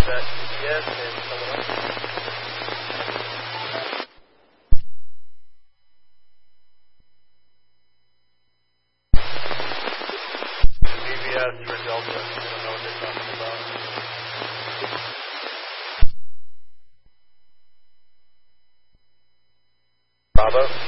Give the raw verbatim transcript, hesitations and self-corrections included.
that yes and someone else? B B S for Delta. I don't know what they're talking about. Bravo.